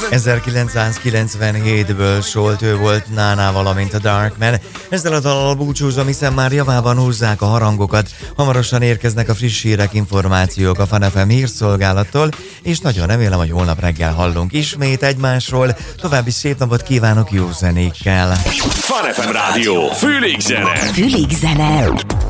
1997-ből szólt, ő volt Nana, valamint a Darkman. Ezzel a dallal búcsúzom, hiszen már javában húzzák a harangokat. Hamarosan érkeznek a friss hírek, információk a Fun FM hírszolgálattól, és nagyon remélem, hogy holnap reggel hallunk ismét egymásról. További szép napot kívánok jó zenékkel. Fun FM Rádió, Fülig zene. Fülig zene.